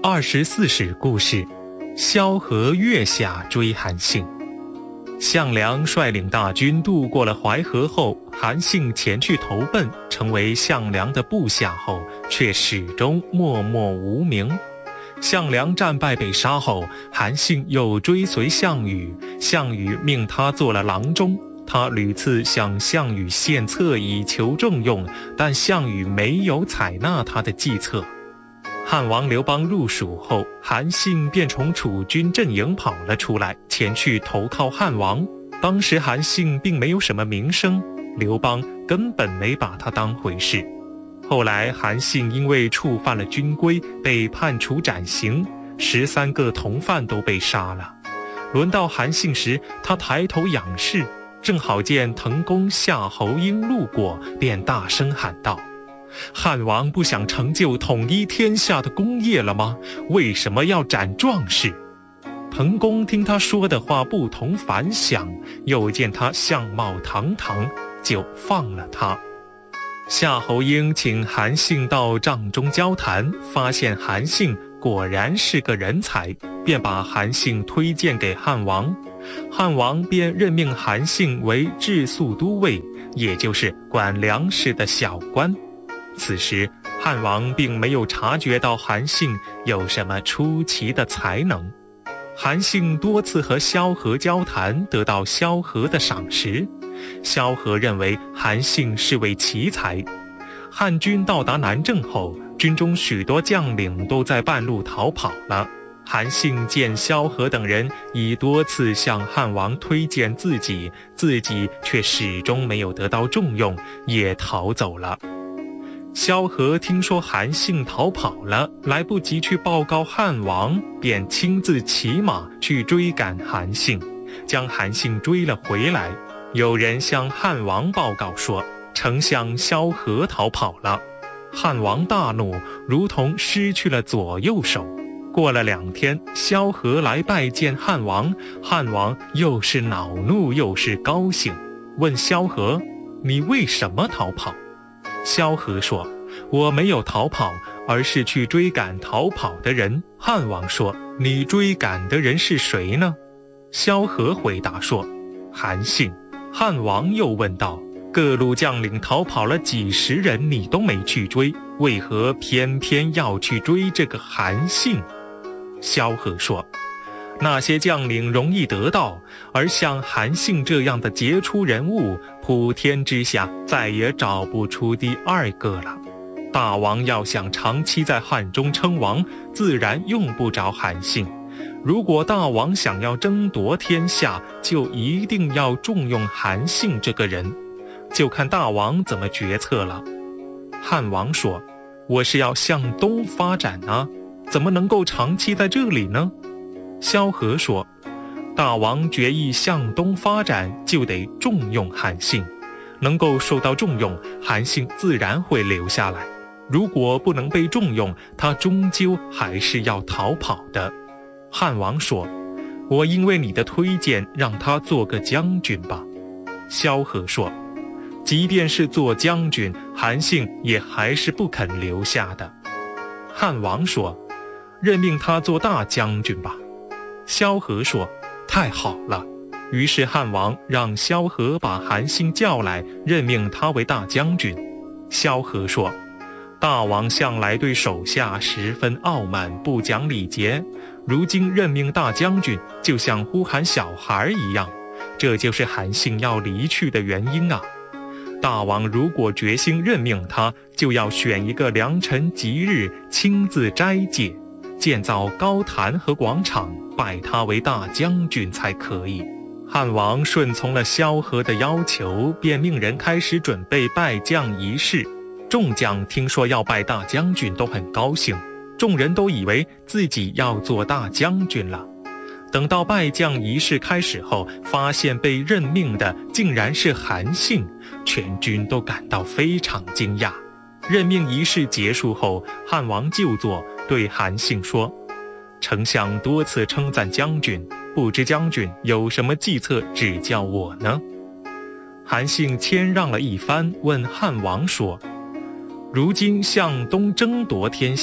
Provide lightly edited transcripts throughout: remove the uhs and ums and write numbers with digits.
24史故事：萧何月下追韩信。项梁率领大军渡过了淮河后，韩信前去投奔，成为项梁的部下后，却始终默默无名。项梁战败被杀后，韩信又追随项羽，项羽命他做了郎中。他屡次向项羽献策以求重用，但项羽没有采纳他的计策。汉王刘邦入蜀后，韩信便从楚军阵营跑了出来，前去投靠汉王。当时韩信并没有什么名声，刘邦根本没把他当回事。后来韩信因为触犯了军规，被判处斩刑，13个同犯都被杀了。轮到韩信时，他抬头仰视，正好见滕公夏侯婴路过，便大声喊道：汉王不想成就统一天下的功业了吗？为什么要斩壮士？滕公听他说的话不同凡响，又见他相貌堂堂，就放了他。夏侯婴请韩信到帐中交谈，发现韩信果然是个人才，便把韩信推荐给汉王。汉王便任命韩信为治粟都尉，也就是管粮食的小官。此时汉王并没有察觉到韩信有什么出奇的才能。韩信多次和萧何交谈，得到萧何的赏识。萧何认为韩信是位奇才。汉军到达南郑后，军中许多将领都在半路逃跑了。韩信见萧何等人已多次向汉王推荐自己，自己却始终没有得到重用，也逃走了。萧何听说韩信逃跑了，来不及去报告汉王，便亲自骑马去追赶韩信，将韩信追了回来。有人向汉王报告说，丞相萧何逃跑了。汉王大怒，如同失去了左右手。过了2天，萧何来拜见汉王，汉王又是恼怒又是高兴，问萧何：你为什么逃跑？萧何说：我没有逃跑，而是去追赶逃跑的人。汉王说：你追赶的人是谁呢？萧何回答说：韩信。汉王又问道：各路将领逃跑了几十人，你都没去追，为何偏偏要去追这个韩信？萧何说：那些将领容易得到，而像韩信这样的杰出人物，普天之下再也找不出第二个了。大王要想长期在汉中称王，自然用不着韩信。如果大王想要争夺天下，就一定要重用韩信这个人，就看大王怎么决策了。汉王说：我是要向东发展啊，怎么能够长期在这里呢？萧何说：大王决意向东发展，就得重用韩信，能够受到重用，韩信自然会留下来。如果不能被重用，他终究还是要逃跑的。汉王说：我因为你的推荐，让他做个将军吧。萧何说：即便是做将军，韩信也还是不肯留下的。汉王说：任命他做大将军吧。萧何说：太好了。于是汉王让萧何把韩信叫来，任命他为大将军。萧何说：大王向来对手下十分傲慢，不讲礼节，如今任命大将军，就像呼喊小孩一样，这就是韩信要离去的原因啊。大王如果决心任命他，就要选一个良辰吉日，亲自斋戒，建造高坛和广场，拜他为大将军才可以。汉王顺从了萧何的要求，便命人开始准备拜将仪式。众将听说要拜大将军，都很高兴，众人都以为自己要做大将军了。等到拜将仪式开始后，发现被任命的竟然是韩信，全军都感到非常惊讶。任命仪式结束后，汉王就坐，对韩信说：丞相多次称赞将军，不知将军有什么计策指教我呢？韩信谦让了一番，问汉王说：如今向东争夺天下，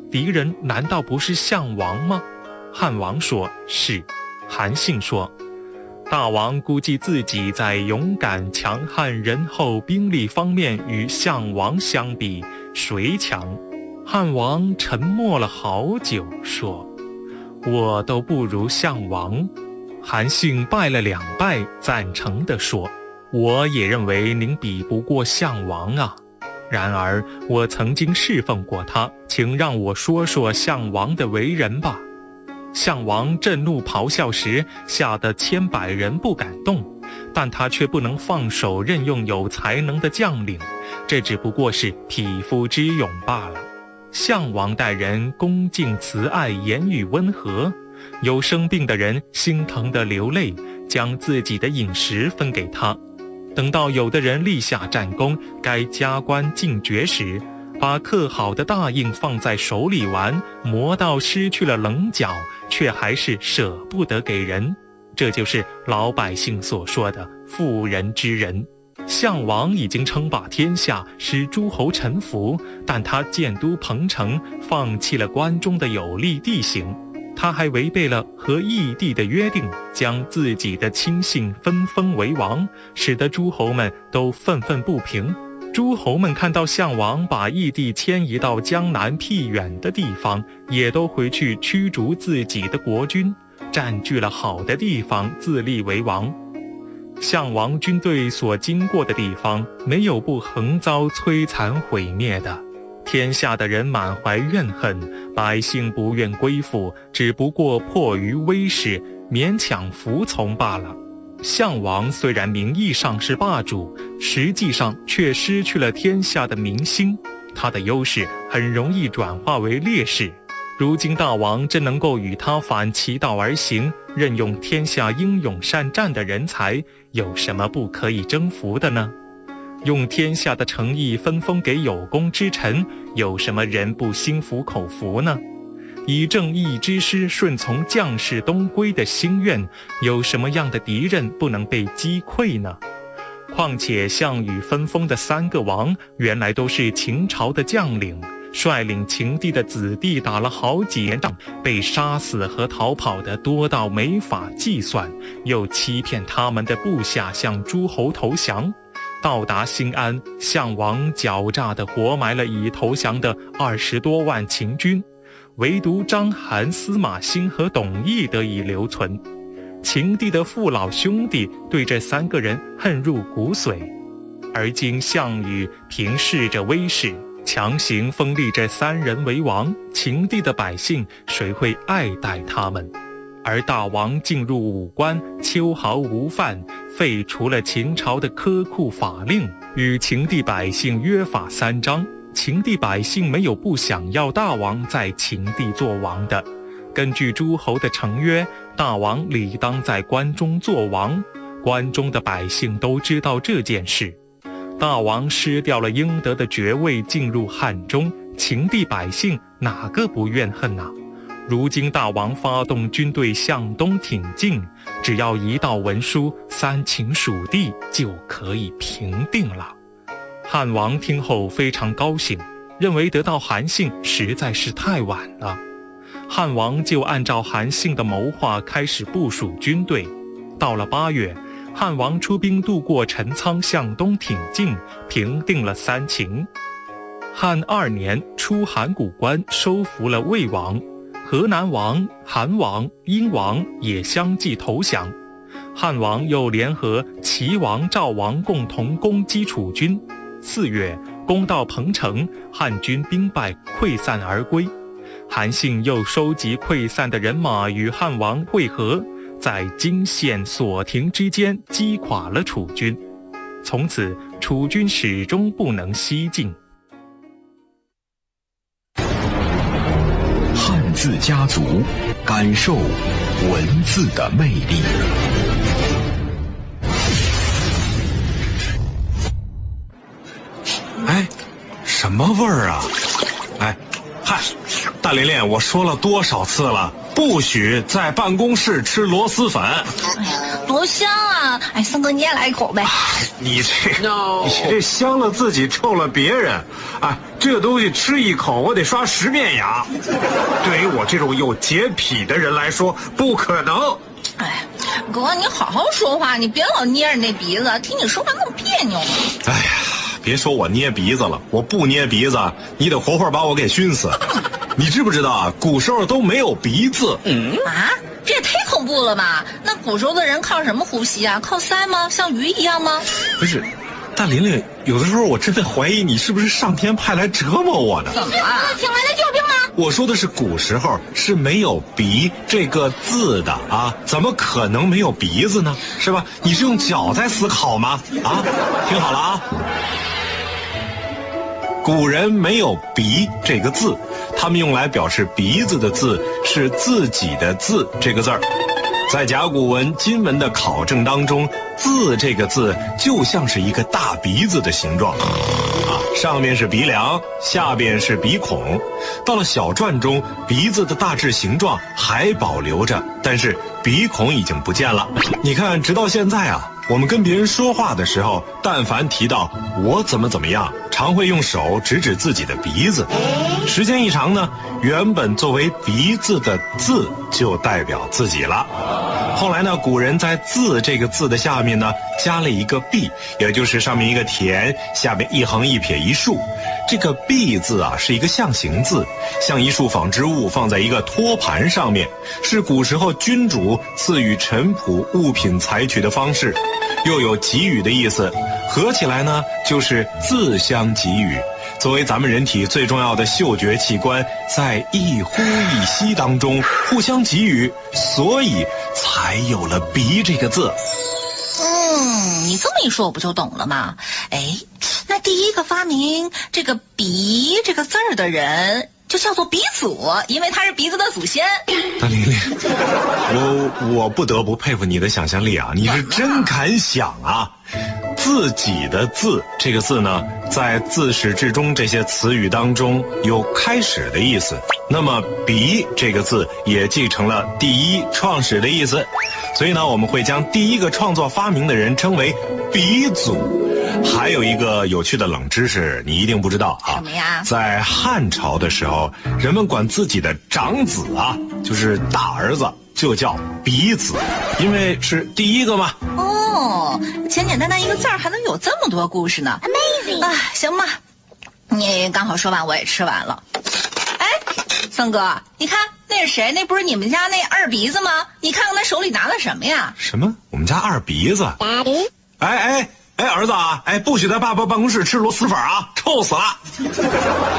敌人难道不是项王吗？汉王说是。韩信说，大王估计自己在勇敢、强悍、仁厚、兵力方面与项王相比，谁强？汉王沉默了好久，说：“我都不如项王。”韩信拜了2拜，赞成地说：“我也认为您比不过项王啊。然而我曾经侍奉过他，请让我说说项王的为人吧。”项王震怒咆哮时，吓得千百人不敢动，但他却不能放手任用有才能的将领，这只不过是匹夫之勇罢了。项王待人恭敬慈爱，言语温和，有生病的人心疼得流泪，将自己的饮食分给他。等到有的人立下战功，该加官进爵时，把刻好的大印放在手里玩，磨到失去了棱角，却还是舍不得给人。这就是老百姓所说的妇人之仁。项王已经称霸天下，使诸侯臣服，但他建都彭城，放弃了关中的有利地形。他还违背了和义帝的约定，将自己的亲信分封为王，使得诸侯们都愤愤不平。诸侯们看到项王把义帝迁移到江南僻远的地方，也都回去驱逐自己的国君，占据了好的地方，自立为王。项王军队所经过的地方，没有不横遭摧残毁灭的。天下的人满怀怨恨，百姓不愿归附，只不过迫于威势，勉强服从罢了。项王虽然名义上是霸主，实际上却失去了天下的民心，他的优势很容易转化为劣势。如今大王真能够与他反其道而行，任用天下英勇善战的人才，有什么不可以征服的呢？用天下的诚意分封给有功之臣，有什么人不心服口服呢？以正义之师顺从将士东归的心愿，有什么样的敌人不能被击溃呢？况且项羽分封的3个王，原来都是秦朝的将领，率领秦帝的子弟打了好几年仗，被杀死和逃跑的多到没法计算，又欺骗他们的部下向诸侯投降。到达新安，项王狡诈地活埋了已投降的20多万秦军，唯独章邯、司马欣和董翳得以留存。秦帝的父老兄弟对这3个人恨入骨髓，而今项羽凭恃着威势，强行封立这3人为王，秦地的百姓谁会爱戴他们？而大王进入武关，秋毫无犯，废除了秦朝的苛酷法令，与秦地百姓约法3章。秦地百姓没有不想要大王在秦地做王的。根据诸侯的成约，大王理当在关中做王。关中的百姓都知道这件事。大王失掉了应得的爵位，进入汉中，秦地百姓哪个不怨恨啊？如今大王发动军队向东挺进，只要一道文书，3秦属地就可以平定了。汉王听后非常高兴，认为得到韩信实在是太晚了。汉王就按照韩信的谋划开始部署军队。到了8月，汉王出兵渡过陈仓，向东挺进，平定了3秦。汉2年，出函谷关，收服了魏王。河南王、韩王、殷王也相继投降。汉王又联合齐王、赵王共同攻击楚军。4月，攻到彭城，汉军兵败，溃散而归。韩信又收集溃散的人马，与汉王会合，在荆县、所亭之间击垮了楚军。从此，楚军始终不能西进。 汉字家族，感受文字的魅力。哎，什么味儿啊？哎， 嗨，大琳琳，我说了多少次了，不许在办公室吃螺蛳粉。 哎呀，多香啊！哎，森哥你也来一口呗。 你这香了自己，臭了别人。哎，这东西吃一口，我得刷10遍牙。对于我这种有洁癖的人来说，不可能。 哎，哥，你好好说话，你别老捏着那鼻子，听你说话那么别扭。 哎呀，别说我捏鼻子了，我不捏鼻子，你得活活把我给熏死。你知不知道啊？古时候都没有鼻子。 啊，这也太恐怖了吧？那古时候的人靠什么呼吸啊？靠鳃吗？像鱼一样吗？ 不是，大琳琳，有的时候我真的怀疑你是不是上天派来折磨我的。 怎么了？请来的救兵吗？ 我说的是古时候是没有鼻这个字的啊，怎么可能没有鼻子呢？是吧？你是用脚在思考吗？啊，听好了啊。古人没有鼻这个字，他们用来表示鼻子的字是自己的字这个字儿。在甲骨文、金文的考证当中，字这个字就像是一个大鼻子的形状，上面是鼻梁，下边是鼻孔。到了小篆中，鼻子的大致形状还保留着，但是鼻孔已经不见了。你看，直到现在啊，我们跟别人说话的时候，但凡提到我怎么样，常会用手指指自己的鼻子。时间一长呢，原本作为鼻子的字就代表自己了。后来呢，古人在字这个字的下面呢，加了一个毕，也就是上面一个田，下面一横一撇一竖。这个毕字啊，是一个象形字，像一束纺织物放在一个托盘上面，是古时候君主赐予臣仆物品采取的方式，又有给予的意思，合起来呢就是自相给予。作为咱们人体最重要的嗅觉器官，在一呼一吸当中互相给予，所以才有了鼻这个字。 你这么一说，我不就懂了吗？哎，那第一个发明这个鼻这个字儿的人就叫做鼻祖，因为他是鼻子的祖先。 大琳琳，我不得不佩服你的想象力啊，你是真敢想啊。自己的字这个字呢，在自始至终这些词语当中有开始的意思，那么鼻这个字也继承了第一创始的意思，所以呢，我们会将第一个创作发明的人称为鼻祖。还有一个有趣的冷知识，你一定不知道啊。 什么呀？ 在汉朝的时候，人们管自己的长子啊，就是大儿子，就叫鼻子，因为是第一个嘛。 哦，简简单单一个字儿还能有这么多故事呢 ，Amazing！ 啊，行吧，你刚好说完，我也吃完了。哎，森哥，你看那是谁？那不是你们家那二鼻子吗？你看看他手里拿的什么呀？ 什么？我们家二鼻子？哎，儿子啊，不许在爸爸办公室吃螺蛳粉啊，臭死了！